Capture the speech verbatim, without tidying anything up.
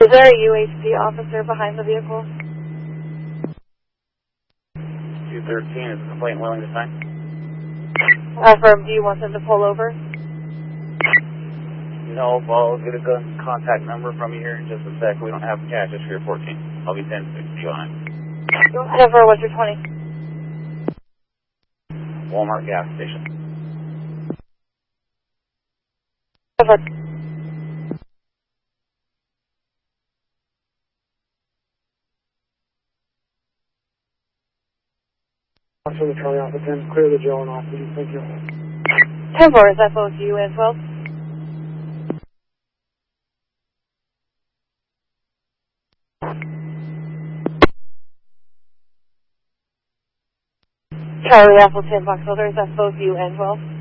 Is there a U H C officer behind the vehicle? two thirteen, is the complaint willing to sign? Affirm, do you want them to pull over? No, I'll get a gun contact number from you here in just a sec. We don't have cash, it's for fourteen. I'll be ten sixty on it. ten four, what's your twenty? Walmart gas station. Over. Officer, the Charlie Alpha ten, clear the jail and off, please. Thank you. ten four, is that both you as well? Charlie Apple ten Box Holder, is that both you and well?